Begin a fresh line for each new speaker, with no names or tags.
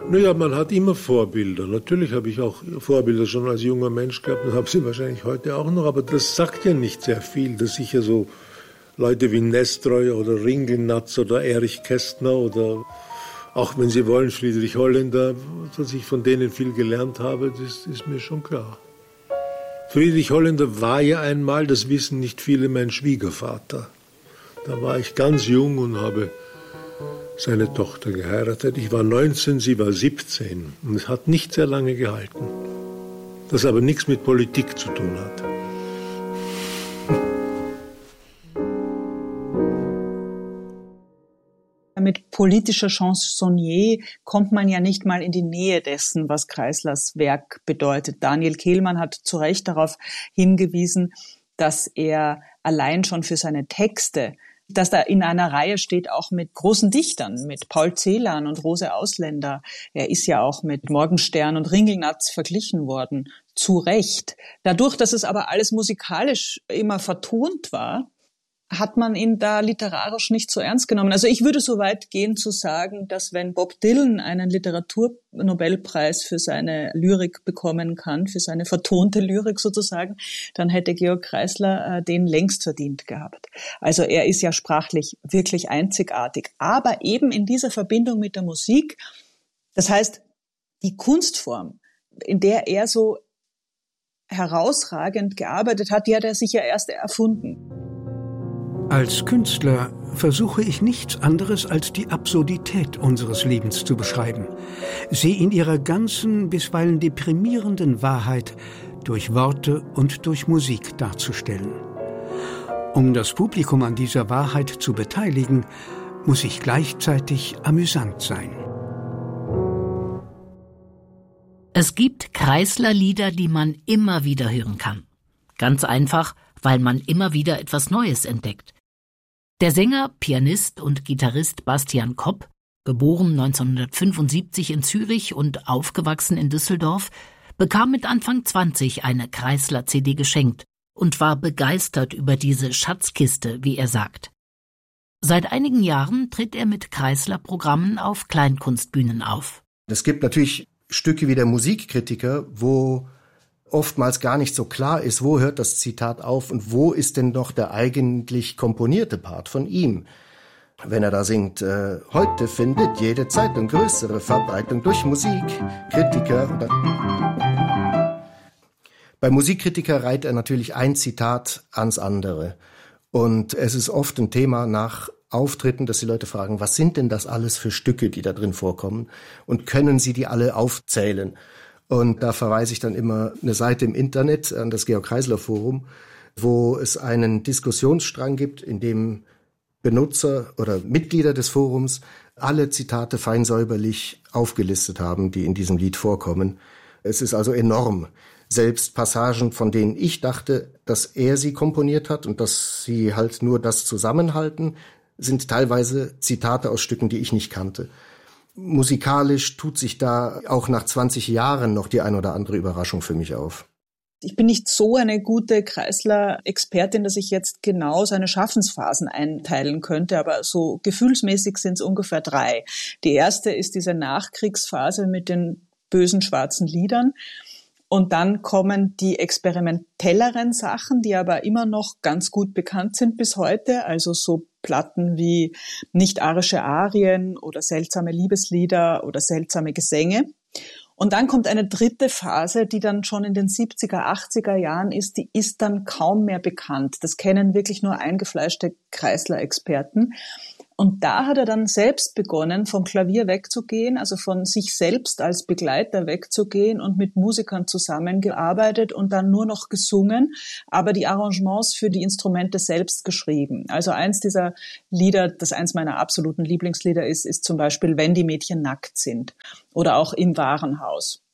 Naja, man hat immer Vorbilder. Natürlich habe ich auch Vorbilder schon als junger Mensch gehabt und habe sie wahrscheinlich heute auch noch. Aber das sagt ja nicht sehr viel, dass ich ja so Leute wie Nestroy oder Ringelnatz oder Erich Kästner oder auch, wenn Sie wollen, Friedrich Holländer, dass ich von denen viel gelernt habe, das ist mir schon klar. Friedrich Holländer war ja einmal, das wissen nicht viele, mein Schwiegervater. Da war ich ganz jung und habe seine Tochter geheiratet. Ich war 19, sie war 17. Und es hat nicht sehr lange gehalten. Das aber nichts mit Politik zu tun hat.
Mit politischer Chansonnier kommt man ja nicht mal in die Nähe dessen, was Kreislers Werk bedeutet. Daniel Kehlmann hat zu Recht darauf hingewiesen, dass er allein schon für seine Texte, dass da in einer Reihe steht auch mit großen Dichtern, mit Paul Celan und Rose Ausländer. Er ist ja auch mit Morgenstern und Ringelnatz verglichen worden, zu Recht. Dadurch, dass es aber alles musikalisch immer vertont war, hat man ihn da literarisch nicht so ernst genommen. Also ich würde so weit gehen zu sagen, dass wenn Bob Dylan einen Literaturnobelpreis für seine Lyrik bekommen kann, für seine vertonte Lyrik sozusagen, dann hätte Georg Kreisler den längst verdient gehabt. Also er ist ja sprachlich wirklich einzigartig, aber eben in dieser Verbindung mit der Musik, das heißt, die Kunstform, in der er so herausragend gearbeitet hat, die hat er sich ja erst erfunden.
Als Künstler versuche ich nichts anderes als die Absurdität unseres Lebens zu beschreiben, sie in ihrer ganzen, bisweilen deprimierenden Wahrheit durch Worte und durch Musik darzustellen. Um das Publikum an dieser Wahrheit zu beteiligen, muss ich gleichzeitig amüsant sein.
Es gibt Kreisler-Lieder, die man immer wieder hören kann. Ganz einfach, weil man immer wieder etwas Neues entdeckt. Der Sänger, Pianist und Gitarrist Bastian Kopp, geboren 1975 in Zürich und aufgewachsen in Düsseldorf, bekam mit Anfang 20 eine Kreisler-CD geschenkt und war begeistert über diese Schatzkiste, wie er sagt. Seit einigen Jahren tritt er mit Kreisler-Programmen auf Kleinkunstbühnen auf.
Es gibt natürlich Stücke wie der Musikkritiker, wo oftmals gar nicht so klar ist, wo hört das Zitat auf und wo ist denn noch der eigentlich komponierte Part von ihm. Wenn er da singt, heute findet jede Zeitung größere Verbreitung durch Musikkritiker. Bei Musikkritiker reiht er natürlich ein Zitat ans andere. Und es ist oft ein Thema nach Auftritten, dass die Leute fragen, was sind denn das alles für Stücke, die da drin vorkommen? Und können sie die alle aufzählen? Und da verweise ich dann immer eine Seite im Internet an das Georg-Kreisler-Forum, wo es einen Diskussionsstrang gibt, in dem Benutzer oder Mitglieder des Forums alle Zitate fein säuberlich aufgelistet haben, die in diesem Lied vorkommen. Es ist also enorm. Selbst Passagen, von denen ich dachte, dass er sie komponiert hat und dass sie halt nur das zusammenhalten, sind teilweise Zitate aus Stücken, die ich nicht kannte. Musikalisch tut sich da auch nach 20 Jahren noch die ein oder andere Überraschung für mich auf.
Ich bin nicht so eine gute Kreisler-Expertin, dass ich jetzt genau seine Schaffensphasen einteilen könnte, aber so gefühlsmäßig sind es ungefähr 3. Die erste ist diese Nachkriegsphase mit den bösen schwarzen Liedern. Und dann kommen die experimentelleren Sachen, die aber immer noch ganz gut bekannt sind bis heute, also so Platten wie nicht-arische Arien oder seltsame Liebeslieder oder seltsame Gesänge. Und dann kommt eine dritte Phase, die dann schon in den 70er, 80er Jahren ist, die ist dann kaum mehr bekannt. Das kennen wirklich nur eingefleischte Kreisler-Experten. Und da hat er dann selbst begonnen, vom Klavier wegzugehen, also von sich selbst als Begleiter wegzugehen und mit Musikern zusammengearbeitet und dann nur noch gesungen, aber die Arrangements für die Instrumente selbst geschrieben. Also eins dieser Lieder, das eins meiner absoluten Lieblingslieder ist zum Beispiel Wenn die Mädchen nackt sind oder auch Im Warenhaus.